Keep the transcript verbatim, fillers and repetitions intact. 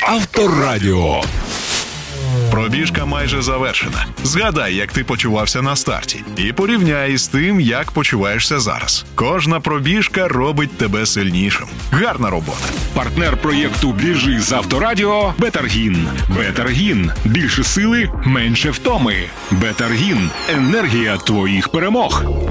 Авторадіо. Пробіжка майже завершена. Згадай, як ти почувався на старті. І порівняй із тим, як почуваєшся зараз. Кожна пробіжка робить тебе сильнішим. Гарна робота. Партнер проєкту «Біжи з Авторадіо» – Бетаргін. Бетаргін. Більше сили, менше втоми. Бетаргін. Енергія твоїх перемог.